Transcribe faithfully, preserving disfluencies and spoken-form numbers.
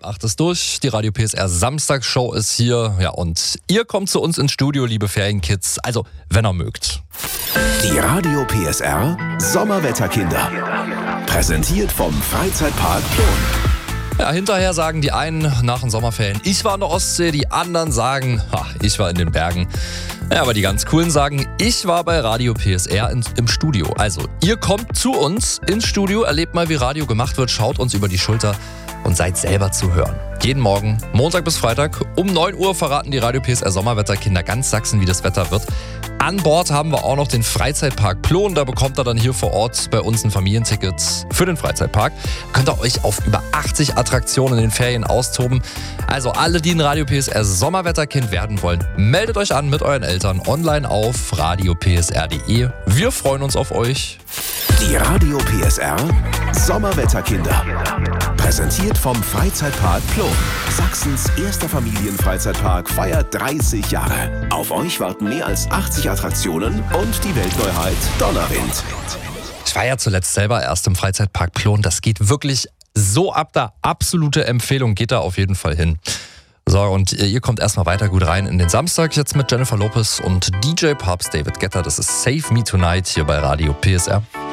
Halb acht ist durch, die Radio P S R Samstagsshow ist hier. Ja, und ihr kommt zu uns ins Studio, liebe Ferienkids, also wenn ihr mögt. Die Radio P S R Sommerwetterkinder. Präsentiert vom Freizeitpark Plon. Ja, hinterher sagen die einen nach den Sommerferien, ich war in der Ostsee, die anderen sagen, ha, ich war in den Bergen. Ja, aber die ganz coolen sagen, ich war bei Radio P S R in, im Studio. Also, ihr kommt zu uns ins Studio, erlebt mal, wie Radio gemacht wird, schaut uns über die Schulter und seid selber zu hören. Jeden Morgen, Montag bis Freitag, um neun Uhr verraten die Radio P S R Sommerwetterkinder ganz Sachsen, wie das Wetter wird. An Bord haben wir auch noch den Freizeitpark Plon. Da bekommt ihr dann hier vor Ort bei uns ein Familienticket für den Freizeitpark. Könnt ihr euch auf über achtzig Attraktionen in den Ferien austoben. Also alle, die ein Radio P S R Sommerwetterkind werden wollen, meldet euch an mit euren Eltern online auf radio p s r punkt d e. Wir freuen uns auf euch. Die Radio P S R Sommerwetterkinder. Präsentiert vom Freizeitpark Plon. Sachsens erster Familienfreizeitpark feiert dreißig Jahre. Auf euch warten mehr als achtzig Attraktionen und die Weltneuheit Donnerwind. Ich war ja zuletzt selber erst im Freizeitpark Plon. Das geht wirklich so ab. Da absolute Empfehlung, geht da auf jeden Fall hin. So, und ihr kommt erstmal weiter gut rein in den Samstag jetzt mit Jennifer Lopez und D J Papst David Guetta. Das ist Save Me Tonight hier bei Radio P S R.